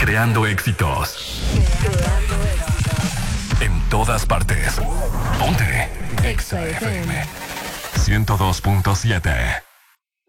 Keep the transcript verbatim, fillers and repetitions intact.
Creando éxitos. En todas partes. Ponte. Exa F M. ciento dos punto siete.